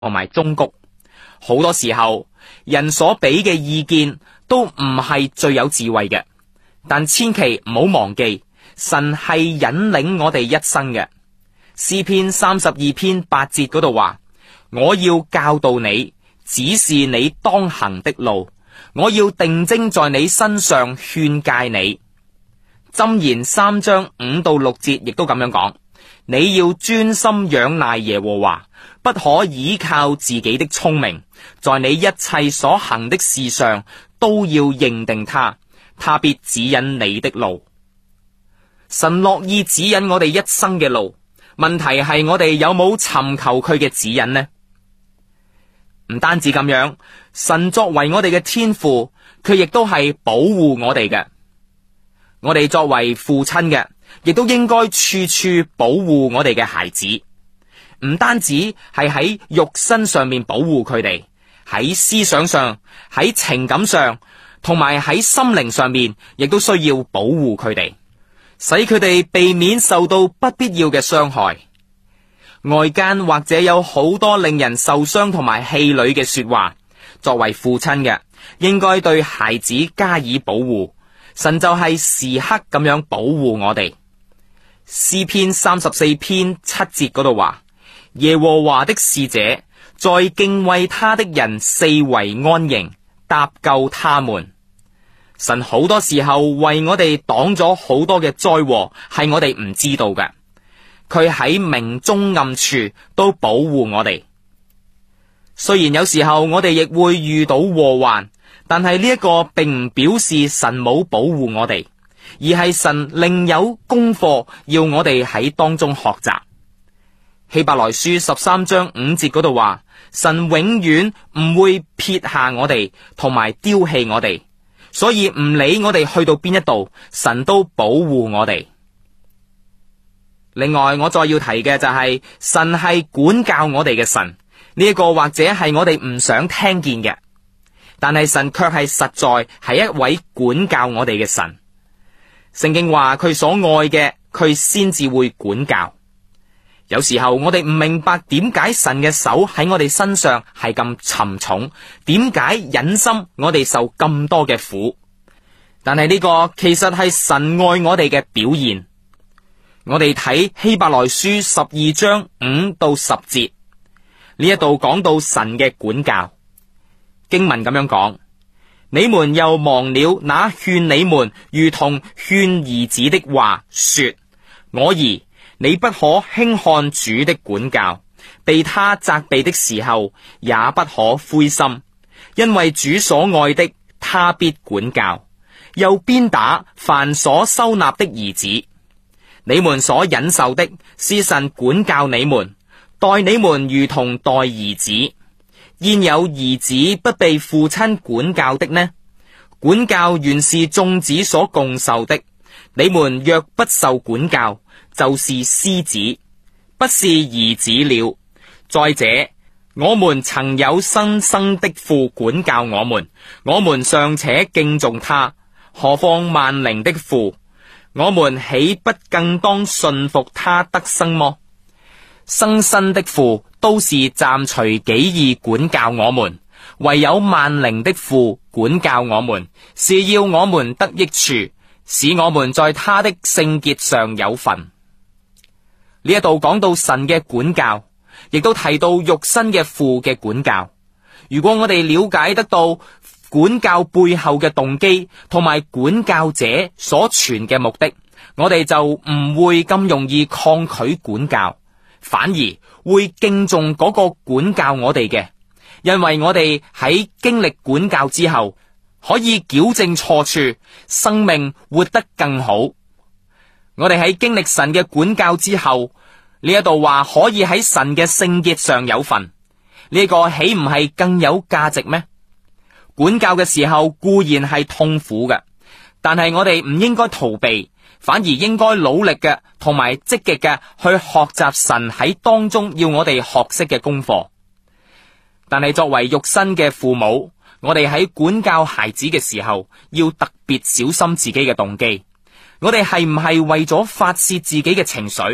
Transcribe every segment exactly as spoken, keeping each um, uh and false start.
同埋忠告。好多時候人所俾嘅意見都唔係最有智慧嘅，但千祈唔好忘記神係引領我哋一生嘅。詩篇三十二篇八節嗰度話，我要教導你，指示你當行的路，我要定睛在你身上勸誡你。箴言三章五到六節亦都咁樣講，你要專心仰賴耶和華，不可倚靠自己的聰明，在你一切所行的事上都要認定他，他必指引你的路。神樂意指引我哋一生嘅路，問題係我哋有冇尋求佢嘅指引呢？唔單止咁樣，神作為我哋嘅天父，佢亦都係保護我哋嘅。我哋作為父親嘅，亦都應該處處保護我哋嘅孩子，唔單止係喺肉身上面保護佢哋，喺思想上、喺情感上，同埋喺心靈上面，亦都需要保護佢哋，使佢哋避免受到不必要嘅傷害。外間或者有好多令人受傷同埋氣餒嘅說話，作為父親嘅，應該對孩子加以保護。神就係時刻咁樣保護我哋。詩篇三十四篇七節嗰度話，耶和華的使者在敬畏他的人四圍安營，搭救他們。神好多時候為我哋擋咗好多嘅災禍，係我哋唔知道嘅。佢喺明中暗處都保護我哋。雖然有時候我哋亦會遇到禍患，但係呢一個並唔表示神冇保護我哋，而係神另有功課要我哋喺當中學習。希伯來書十三章五節嗰度話，神永遠唔會撇下我哋同埋丟棄我哋，所以唔理我哋去到邊一度，神都保護我哋。另外我再要提嘅就係，神係管教我哋嘅神，呢一個或者係我哋唔想聽見嘅，但係神卻係實在係一位管教我哋嘅神。聖經話佢所愛嘅，佢先至會管教。有時候我哋唔明白點解神嘅手喺我哋身上係咁沉重，點解忍心我哋受咁多嘅苦，但係呢個其實係神愛我哋嘅表現。我哋睇希伯來書十二章五到十節，呢一度講到神嘅管教。經文咁樣講，你們又忘了那勸你們如同勸兒子的話，說，我兒，你不可輕看主的管教，被他責備的時候也不可灰心，因為主所愛的他必管教，又鞭打凡所收納的兒子。你們所忍受的是神管教你們，待你們如同待兒子。焉有兒子不被父親管教的呢？管教原是眾子所共受的。你們若不受管教，就是私子，不是兒子了。再者，我們曾有生生的父管教我們，我們尚且敬重他，何況萬靈的父？我們豈不更當順服他得生麼？生身的父都是暫隨己意管教我們，唯有萬靈的父管教我們，是要我們得益處，使我們在他的聖潔上有份。呢一度講到神嘅管教，亦都提到肉身嘅父嘅管教。如果我哋了解得到管教背後嘅動機同埋管教者所存嘅目的，我哋就唔會咁容易抗拒管教，反而會敬重嗰個管教我哋嘅，因為我哋喺經歷管教之後，可以矯正錯處，生命活得更好。我哋喺經歷神嘅管教之後，呢一度話可以喺神嘅聖潔上有份，呢個豈唔係更有價值咩？管教嘅時候固然係痛苦嘅，但係我哋唔應該逃避，反而應該努力嘅同埋積極嘅去學習神喺當中要我哋學識嘅功課。但係作為肉身嘅父母，我哋喺管教孩子嘅時候要特別小心自己嘅動機。我哋係唔係為咗發洩自己嘅情緒，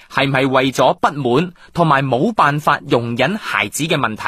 係唔係為咗不滿同埋冇辦法容忍孩子嘅問題？